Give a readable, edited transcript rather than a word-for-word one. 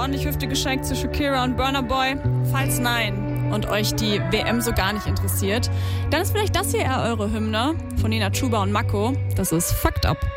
ordentlich Hüfte geschenkt zu Shakira und Burna Boy? Falls nein und euch die WM so gar nicht interessiert, dann ist vielleicht das hier eher eure Hymne von Nina Chuba und Mako. Das ist Fucked Up.